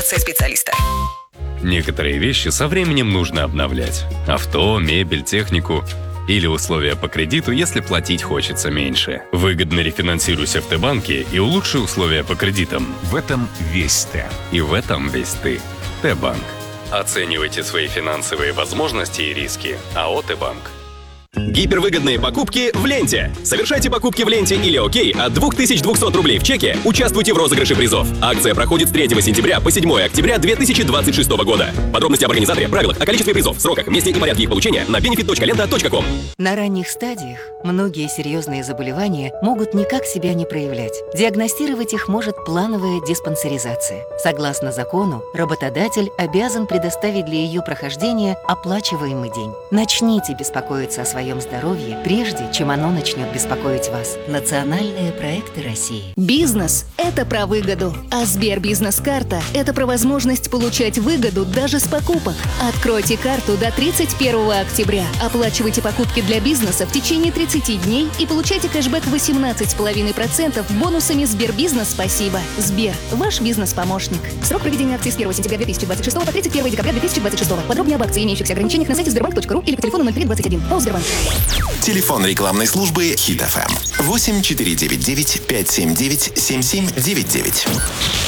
инструкция специалиста. Некоторые вещи со временем нужно обновлять. Авто, мебель, технику. Или условия по кредиту, если платить хочется меньше. Выгодно рефинансируйся в Т-банке и улучши условия по кредитам. В этом весь Т. И в этом весь ты. Т-банк. Оценивайте свои финансовые возможности и риски. АО «Т-банк». Гипервыгодные покупки в ленте. Совершайте покупки в ленте или ОК от 2200 рублей в чеке. Участвуйте в розыгрыше призов. Акция проходит с 3 сентября по 7 октября 2026 года. Подробности об организаторе, правилах, о количестве призов, сроках, месте и порядке их получения на benefit.lenta.com. На ранних стадиях многие серьезные заболевания могут никак себя не проявлять. Диагностировать их может плановая диспансеризация. Согласно закону, работодатель обязан предоставить для ее прохождения оплачиваемый день. Начните беспокоиться о своем здоровье, прежде чем оно начнет беспокоить вас. Национальные проекты России. Бизнес – это про выгоду, а Сбербизнес-карта – это про возможность получать выгоду даже с покупок. Откройте карту до 31 октября, оплачивайте покупки для бизнеса в течение 30 дней и получайте кэшбэк 18,5% бонусами Сбербизнес «Спасибо». Сбер – ваш бизнес-помощник. Срок проведения акции с 1 сентября 2026 по 31 декабря 2026. Подробнее об акции и имеющихся ограничениях на сайте sberbank.ru или по телефону 0321. ПАО «Сбербанк». Телефон рекламной службы Хит FM 8499 579 7799.